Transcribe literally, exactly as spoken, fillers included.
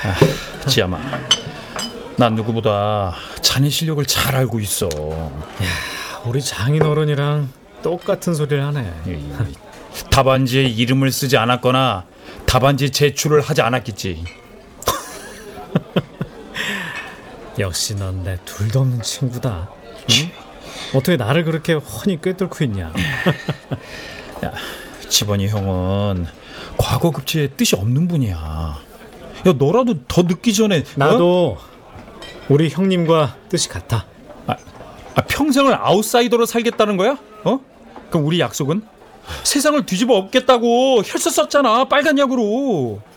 지아마, 난 누구보다 자네 실력을 잘 알고 있어. 야, 우리 장인어른이랑 똑같은 소리를 하네. 답안지에 이름을 쓰지 않았거나 답안지 제출을 하지 않았겠지. 역시 넌 내 둘도 없는 친구다. 응? 어떻게 나를 그렇게 훤히 꿰뚫고 있냐. 야, 지번이 형은 과거 급제에 뜻이 없는 분이야. 야, 너라도 더 늦기 전에. 나도 어? 우리 형님과 뜻이 같아. 아, 아, 평생을 아웃사이더로 살겠다는 거야? 어? 그럼 우리 약속은? 세상을 뒤집어 엎겠다고 혈서 썼잖아, 빨간 약으로.